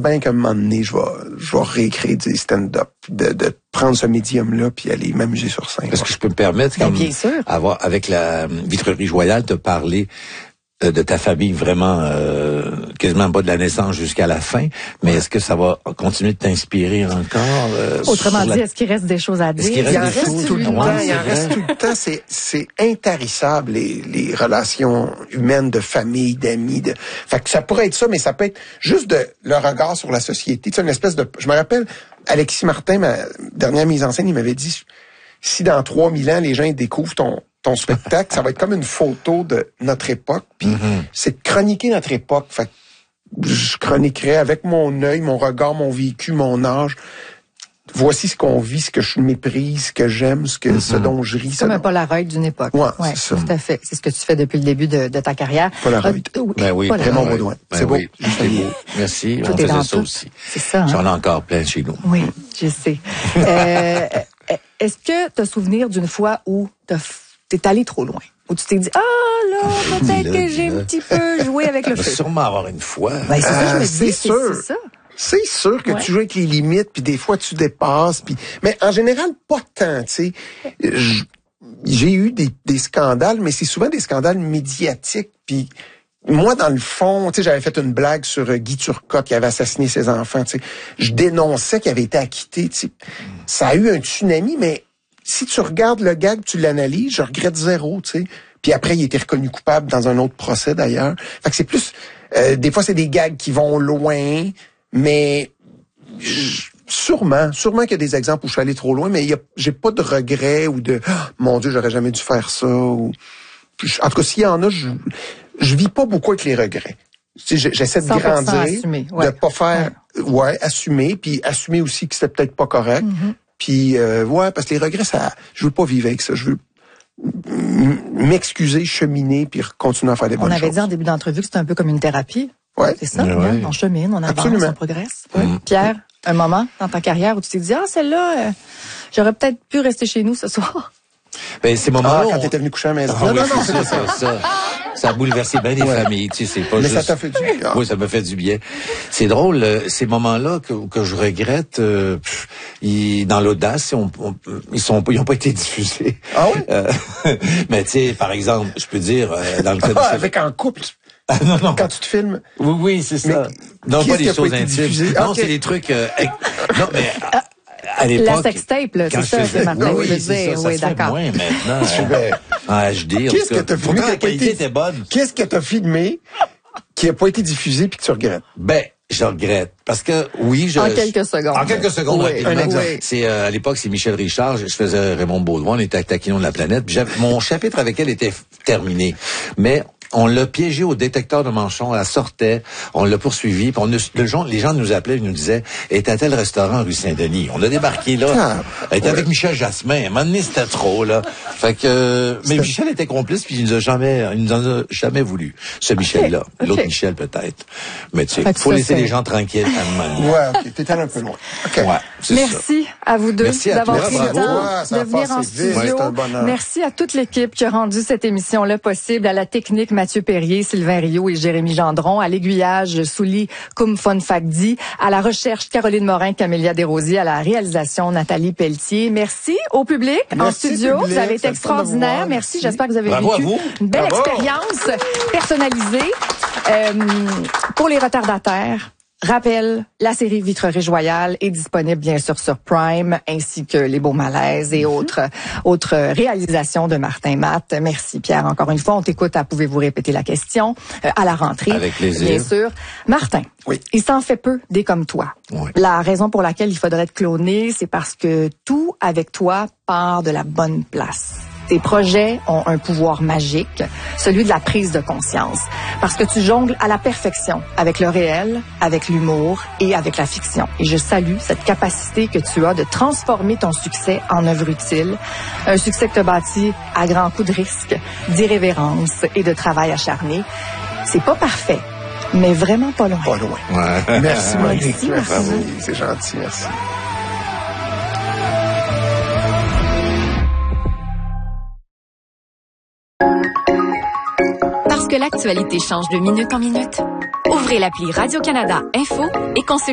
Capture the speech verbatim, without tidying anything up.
bien qu'à un moment donné, je vais, je vais réécrire du stand-up, de, de prendre ce médium-là puis aller m'amuser sur scène. Est-ce que je peux me permettre, comme, bien sûr. avoir, avec la Vitrerie Royale, de parler euh, de ta famille vraiment, euh, quasiment pas de la naissance jusqu'à la fin, mais ouais. Est-ce que ça va continuer de t'inspirer encore? Euh, Autrement dit, la... est-ce qu'il reste des choses à dire? Est-ce qu'il reste il en des reste choses? tout le temps, Ouais, il en reste tout le temps. C'est, c'est intarissable, les, les relations humaines de famille, d'amis. De... Fait que ça pourrait être ça, mais ça peut être juste de, le regard sur la société. Tu sais, une espèce de... Je me rappelle, Alexis Martin, ma dernière mise en scène, il m'avait dit, si dans trois mille ans, les gens découvrent ton, ton spectacle, ça va être comme une photo de notre époque. Puis mm-hmm. c'est de chroniquer notre époque. Fait que je chroniquerais avec mon œil, mon regard, mon vécu, mon âge. Voici ce qu'on vit, ce que je méprise, ce que j'aime, ce que mm-hmm. ce dont je ris. C'est comme dont... un Polaroid d'une époque. Ouais, ouais, c'est ça. Tout à fait. C'est ce que tu fais depuis le début de, de ta carrière. Polaroid. Euh, oui, ben oui, Polaroid. Raymond Baudouin. Ben c'est beau. Oui, c'est beau. Merci. Tout on est faisait dans ça tout. aussi. C'est ça. Hein? J'en ai encore plein chez nous. Oui, je sais. euh, est-ce que tu as souvenir d'une fois où t'es allé trop loin? Où tu t'es dit, ah là, peut-être que j'ai un petit peu joué avec le feu. Sûrement avoir une fois. Ben, c'est ça que je me dis, c'est c'est, sûr. c'est ça. C'est sûr que ouais. tu joues avec les limites, puis des fois tu dépasses, puis mais en général pas tant, tu sais. J'ai eu des, des scandales, mais c'est souvent des scandales médiatiques, puis moi dans le fond, tu sais, j'avais fait une blague sur euh, Guy Turcotte qui avait assassiné ses enfants, tu sais. Je dénonçais qu'il avait été acquitté, tu sais. Ça a eu un tsunami, mais si tu regardes le gag, tu l'analyses, je regrette zéro, tu sais. Puis après, il a été reconnu coupable dans un autre procès d'ailleurs. Fait que c'est plus, euh, des fois c'est des gags qui vont loin. Mais sûrement, sûrement qu'il y a des exemples où je suis allé trop loin, mais il y a, j'ai pas de regrets ou de oh, mon Dieu, j'aurais jamais dû faire ça. Ou, en tout cas, s'il y en a, je, je vis pas beaucoup avec les regrets. Tu sais, j'essaie de grandir, assumer, ouais. de pas faire, ouais. ouais, assumer, puis assumer aussi que c'était peut-être pas correct. Mm-hmm. Puis euh, ouais, parce que les regrets, ça, je veux pas vivre avec ça. Je veux m'excuser, cheminer, puis continuer à faire des bonnes choses. On avait dit en début d'entrevue que c'était un peu comme une thérapie. Ouais. C'est ça, ouais. Hein? On chemine, on avance, Absolument. on progresse. Ouais. Mm. Pierre, un moment dans ta carrière où tu t'es dit, ah, celle-là, euh, j'aurais peut-être pu rester chez nous ce soir. Ben, ces moments-là. Ah, quand on... t'étais venu coucher à la maison. Ah, non, oui, non, non, c'est ça, ça, ça. Ça a bouleversé bien des ouais. familles, tu sais, c'est pas Mais juste... ça t'a fait du bien. Oui, ça me fait du bien. C'est drôle, euh, ces moments-là que, que je regrette, euh, pff, ils, dans l'audace, on, on, ils sont, ils ont pas été diffusés. Ah oui? Euh, mais tu sais, par exemple, je peux dire, euh, dans le cas de... Ah, avec un couple. Ah, non, non. Quand tu te filmes. Oui, oui, c'est ça. Mais non, pas des des choses intimes. Non, okay. C'est des trucs, euh, non, mais, à, à l'époque. La sextape, là, c'est ça, c'est Martin, oui, je veux c'est dire. Ça, ça oui, se fait d'accord. moins maintenant. En H D, Qu'est-ce que t'as filmé? La qualité était bonne. Qu'est-ce que t'as filmé qui a pas été diffusé puis que tu regrettes? Ben, je regrette. Parce que, oui, je... En quelques secondes. En quelques secondes, oui, un exemple. Oui. C'est, euh, à l'époque, c'est Michel Richard, je faisais Raymond Baudouin, on était à Taquinon de la planète, puis mon chapitre avec elle était terminé. Mais, on l'a piégé au détecteur de manchons, elle sortait, on l'a poursuivi, puis on a, le gens, les gens nous appelaient, ils nous disaient, elle était à tel restaurant rue Saint-Denis. On a débarqué là, ah, elle était ouais. avec Michel Jasmin, à un moment donné, c'était trop, là. Fait que, euh, mais Michel était complice, puis il nous a jamais, il nous en a jamais voulu. Ce Michel-là. Okay. Okay. L'autre Michel, peut-être. Mais tu sais, faut laisser c'est... les gens tranquilles à un moment donné. Ouais, ok, t'étais un peu loin. Okay. Ouais, merci ça. À vous deux merci à d'avoir toi. pris le temps ouais, de venir en studio. Ouais, merci à toute l'équipe qui a rendu cette émission-là possible, à la technique Mathieu Perrier, Sylvain Rio et Jérémy Gendron, à l'aiguillage Souli Koumfon Fakdi, à la recherche Caroline Morin, Camélia Desrosiers, à la réalisation Nathalie Pelletier. Merci au public merci en studio. Public, vous avez été extraordinaire. Merci. J'espère que vous avez Bravo vécu une belle Bravo. expérience personnalisée. Euh, pour les retardataires, rappel, la série Vitrerie Royale est disponible bien sûr sur Prime, ainsi que Les Beaux Malaises et mm-hmm. autres autres réalisations de Martin Matt. Merci Pierre, encore une fois. On t'écoute à Pouvez-vous répéter la question euh, à la rentrée. Avec plaisir. Bien sûr. Martin, oui. il s'en fait peu des comme toi. Oui. La raison pour laquelle il faudrait te cloner, c'est parce que tout avec toi part de la bonne place. Tes projets ont un pouvoir magique, celui de la prise de conscience, parce que tu jongles à la perfection avec le réel, avec l'humour et avec la fiction. Et je salue cette capacité que tu as de transformer ton succès en œuvre utile, un succès que tu as bâti à grands coups de risque, d'irrévérence et de travail acharné. C'est pas parfait, mais vraiment pas loin. Pas loin. Ouais. Merci, Monique. Merci, merci. Bravo, c'est gentil, merci. Parce que l'actualité change de minute en minute. Ouvrez l'appli Radio-Canada Info et consultez